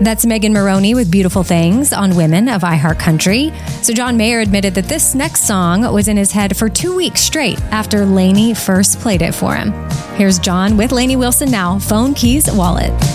That's Megan Maroney with Beautiful Things on Women of iHeartCountry. So John Mayer admitted that this next song was in his head for 2 weeks straight after Lainey first played it for him. Here's John with Lainey Wilson now, Phone, Keys, Wallet.